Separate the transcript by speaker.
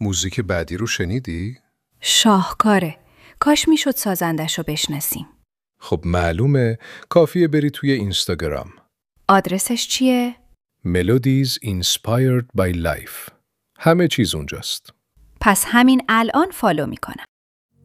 Speaker 1: موزیک بعدی رو شنیدی؟
Speaker 2: شاهکاره. کاش میشد سازندش رو بشناسیم.
Speaker 1: خب معلومه، کافیه بری توی اینستاگرام.
Speaker 2: آدرسش چیه؟
Speaker 1: Melodies Inspired by Life. همه چیز اونجاست.
Speaker 2: پس همین الان فالو میکنم.